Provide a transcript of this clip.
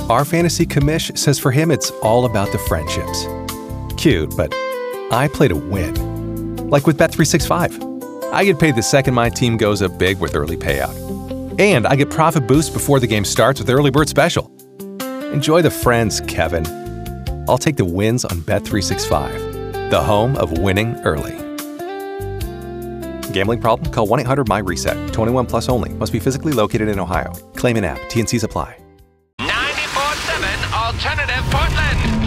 Our fantasy commish says for him it's all about the friendships. Cute, but I play to win. Like with Bet365. I get paid the second my team goes up big with early payout. And I get profit boost before the game starts with Early Bird Special. Enjoy the friends, Kevin. I'll take the wins on Bet365, the home of winning early. Gambling problem? Call 1-800-MY-RESET. 21 plus only. Must be physically located in Ohio. Claim in app. T&Cs apply. 94.7 Alternative Portland.